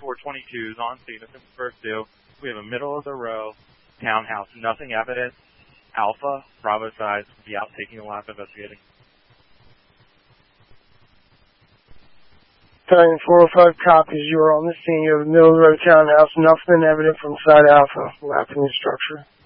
422 is on scene at the first due. We have a middle-of-the-row townhouse, nothing evident. Alpha, Bravo size, will be out taking a lap investigating. Battalion 405 copies. You are on the scene. You have a middle-of-the-road townhouse, nothing evident from side Alpha. Lapping the structure.